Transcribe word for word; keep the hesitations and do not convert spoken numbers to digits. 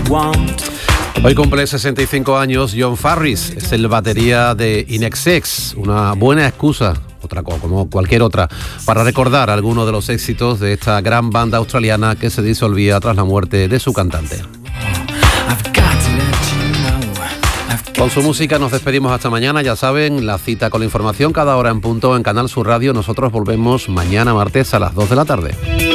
Hoy cumple sesenta y cinco años John Farris, es el batería de In Excess, una buena excusa, otra cosa, como cualquier otra, para recordar algunos de los éxitos de esta gran banda australiana que se disolvía tras la muerte de su cantante. Con su música nos despedimos hasta mañana, ya saben, la cita con la información cada hora en punto en Canal Sur Radio. Nosotros volvemos mañana martes a las dos de la tarde.